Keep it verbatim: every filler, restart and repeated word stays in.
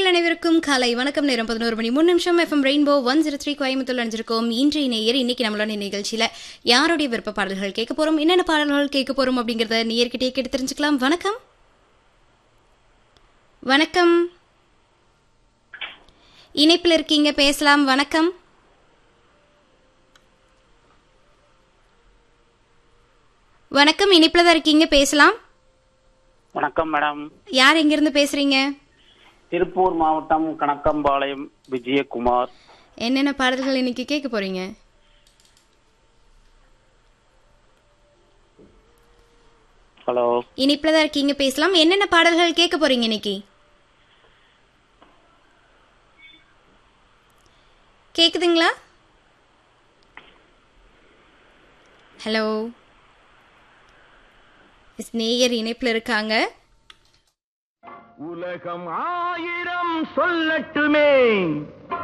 நேயர்கள் அனைவருக்கும் காலை வணக்கம். நேரம் பதினோரு மணி மூணு நிமிஷம். FM rainbow one zero three Coimbatore அணிஞ்சிருக்கோம். இன்றைய நேயர் இன்னைக்கு நம்மளோட நிகழ்ச்சியில யாருடைய விருப்ப பாடல்கள் கேட்க போறோம், என்னென்ன பாடல்கள் கேட்க போறோம் அப்படிங்கறத நேயர்கிட்டே கேட்டு தெரிஞ்சுக்கலாம். வணக்கம் வணக்கம், இணைப்பில் இருக்கீங்க, பேசலாம். வணக்கம் வணக்கம், இணைப்பில் தான் இருக்கீங்க, பேசலாம். வணக்கம் மேடம். யார் எங்கிருந்து பேசுறீங்க? திருப்பூர் மாவட்டம் கணக்கம்பாளையம் விஜயகுமார். என்னென்ன பாடல்கள் இன்னைக்கு கேட்க போறீங்க? ஹலோ, இனிப்புல தான் இருக்கீங்க, பேசலாம். என்னென்ன பாடல்கள் கேட்க போறீங்க இன்னைக்கு? கேக்குதுங்களா? ஹலோ, நேயர் இணைப்புல இருக்காங்க. உலகம் ஆயிரம் சொல்லட்டுமே,